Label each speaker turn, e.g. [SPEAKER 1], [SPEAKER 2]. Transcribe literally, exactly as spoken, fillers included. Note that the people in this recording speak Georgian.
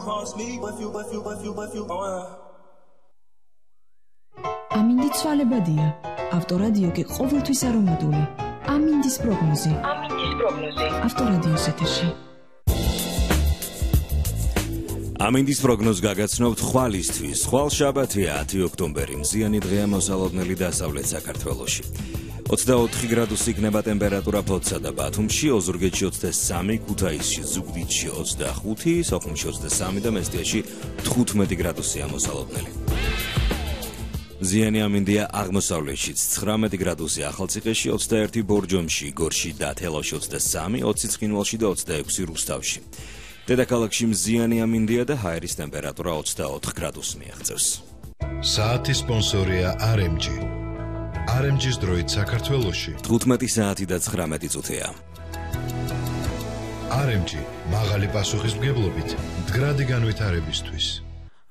[SPEAKER 1] ამინდი ცვალებადია. ავტორადიო კი ყოველთვის არომატული. ამინდის პროგნოზი.
[SPEAKER 2] ამინდის პროგნოზი.
[SPEAKER 1] ავტორადიოს ეთერში.
[SPEAKER 3] ამინდის პროგნოზს გაგაცნობთ ხვალისთვის. ხვალ შაბათია ათი ოქტომბერი. მზიანი დღეა მოსალოდნელი დასავლეთ საქართველოში. ოცდაოთხი გრადუსი იქნება ტემპერატურა ფოთსა და ბათუმში, ოზურგეთში ოცდასამი, ქუთაისში, ზუგდიდში ოცდახუთი, სოხუმში ოცდასამი და მესტიაში თხუთმეტი გრადუსია მოსალოდნელი. მზიანი ამინდია აღმოსავლეთშიც ცხრამეტი გრადუსი ახალციხეში, ოცდაერთი ბორჯომში, გორში და თელავში ოცდასამი, ოცი ცხინვალში და ოცდაექვსი რუსთავში. დედაქალაქში მზიანი ამინდია და ჰაერის ტემპერატურა ოცდაოთხ გრადუსს მიაღწევს.
[SPEAKER 4] საათის სპონსორია არ ემ ჯი. არ ემ ჯის დროით საქართველოში
[SPEAKER 3] თხუთმეტი საათი და ცხრამეტი წუთია.
[SPEAKER 4] არ ემ ჯი მაღალი პასუხისმგებლობით მდგრადი განვითარებისთვის.